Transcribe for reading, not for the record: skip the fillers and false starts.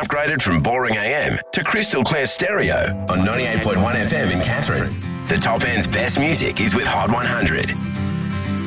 upgraded from boring AM to crystal clear stereo on 98.1 FM in Catherine. The top end's best music is with Hot 100.